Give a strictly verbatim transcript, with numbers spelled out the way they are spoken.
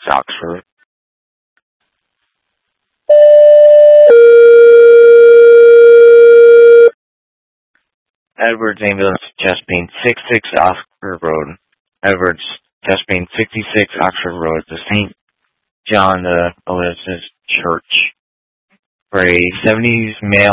Oxford. Edwards Ambulance, Chesapeake, sixty-six Oxford Road. Edwards, Chesapeake, sixty-six Oxford Road, to Saint John the Baptist Church. For a seventies male